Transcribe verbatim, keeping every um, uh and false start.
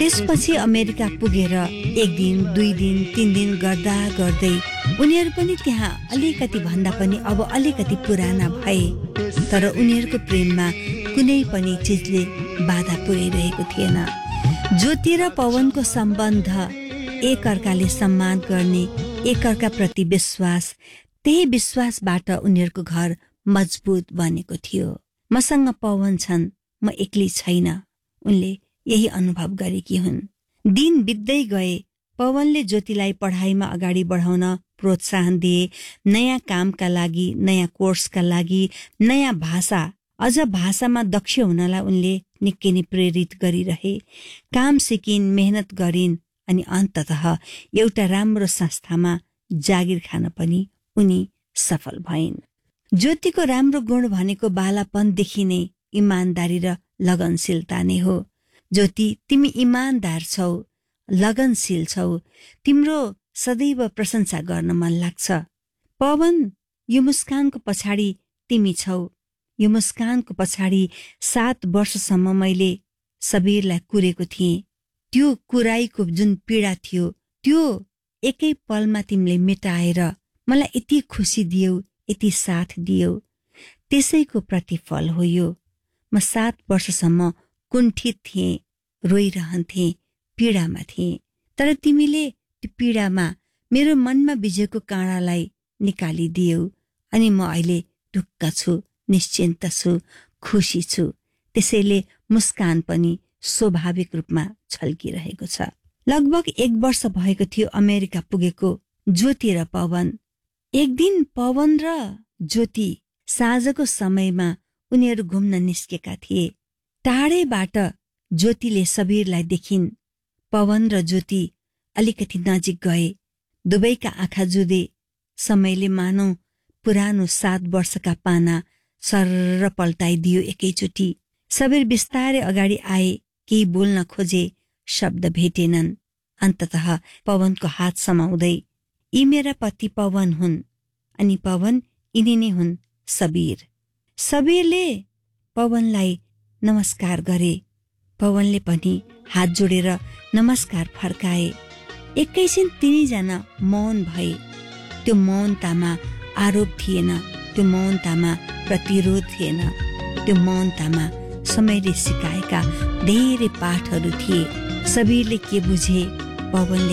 त्यसपछि अमेरिका पुगेर एक दिन दुई दिन तीन दिन गर्दा गर्दै उनीहरू पनि त्यहाँ अलिकति भन्दा पनि अब अलिकति पुराना भए। तर उनीहरूको प्रेममा कुनै पनि चिजले बाधा पुर्याइरहेको थिएन। ज्योति र पवनको सम्बन्ध एक अर्काले सम्मान गर्ने, एक अर्का प्रति विश्वास, त्यही विश्वासबाट उनीहरूको घर मजबुत बनेको थियो। मसँग पवन छन्, म एक्लै छैन, उनले यही अनुभव गरेकी हुन्। दिन बित्दै गए। पवनले ज्योतिलाई पढाइमा अगाडि बढाउन प्रोत्साहन दिए। नयाँ कामका लागि, नयाँ कोर्सका लागि, नयाँ भाषा, अझ भाषामा दक्ष हुनलाई उनले निकै नै प्रेरित गरिरहे। काम सिकिन्, मेहनत गरिन् अनि अन्ततः एउटा राम्रो संस्थामा जागिर खान पनि उनी सफल भइन्। ज्योतिको राम्रो गुण भनेको बालापनदेखि नै इमानदारी र लगनशीलता नै हो। ज्योति, तिमी इमानदार छौ, लगनशील छौ, तिम्रो सदैव प्रशंसा गर्न मन लाग्छ। पवन, यो मुस्कानको पछाडि तिमी छौ। यो मुस्कानको पछाडि सात वर्षसम्म मैले सबीरलाई कुरेको थिएँ। त्यो कुराईको जुन पीडा थियो, त्यो एकै पलमा तिमीले मेटाएर मलाई यति खुसी दियौ, यति साथ दियौ। त्यसैको प्रतिफल हो यो। म सात वर्षसम्म कुण्ठित थिएँ, रोइरहन्थे, पीडामा थिएँ। तर तिमीले त्यो पीडामा मेरो मनमा बिजेको काँडालाई निकालिदियौ अनि म अहिले ढुक्क छु, निश्चिन्त छु, खुसी छु। त्यसैले मुस्कान पनि स्वाभाविक रूपमा छल्किरहेको छ। लगभग एक वर्ष भएको थियो अमेरिका पुगेको ज्योति र पवन। एक दिन पवन र ज्योति साँझको समयमा उनीहरू घुम्न निस्केका थिए। टाढैबाट ज्योतिले सबीरलाई देखिन्। पवन र ज्योति अलिकति नजिक गए। दुवैका आँखा जुधे। समयले मानौ पुरानो सात वर्षका पाना सर्र पल्टाइदियो एकैचोटि। सबीर बिस्तारै अगाडि आए। केही बोल्न खोजे, शब्द भेटेनन्। अन्ततः पवनको हात समाउँदै, यी मेरा पति पवन हुन् अनि पवन यिनी नै हुन् सबीर। सबीरले पवनलाई नमस्कार गरे। पवनले पनि हात जोडेर नमस्कार फर्काए। एकैछिन तिनीजना मौन भए। त्यो मौनतामा आरोप थिएन, त्यो मौनतामा प्रतिरोध थिएन, त्यो मौनतामा समयले सिकाएका धेरै पाठहरू थिए। सबीरले के बुझे, पवनले